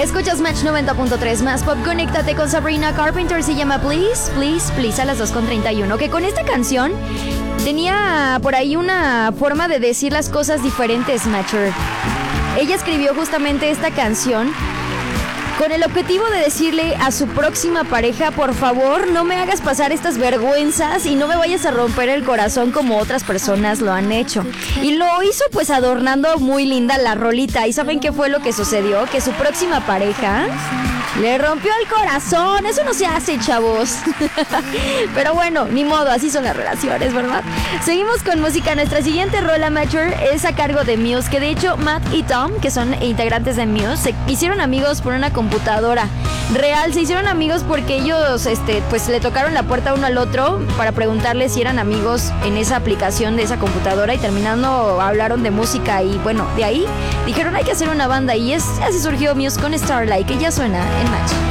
Escuchas Match 90.3 más pop. Conéctate con Sabrina Carpenter. Se llama Please, Please, Please a las 2:31. Que con esta canción tenía por ahí una forma de decir las cosas diferentes, Matcher. Ella escribió justamente esta canción con el objetivo de decirle a su próxima pareja: por favor, no me hagas pasar estas vergüenzas y no me vayas a romper el corazón como otras personas lo han hecho. Y lo hizo pues adornando muy linda la rolita. ¿Y saben qué fue lo que sucedió? Que su próxima pareja le rompió el corazón. Eso no se hace, chavos. Pero bueno, ni modo, así son las relaciones, ¿verdad? Seguimos con música. Nuestra siguiente rola, Matcher, es a cargo de Muse, que de hecho Matt y Tom, que son integrantes de Muse, se hicieron amigos por una computadora real. Se hicieron amigos porque ellos pues le tocaron la puerta uno al otro para preguntarle si eran amigos en esa aplicación de esa computadora, y terminando hablaron de música y bueno, de ahí dijeron hay que hacer una banda, y así surgió Muse con Starlight, que ya suena en Match.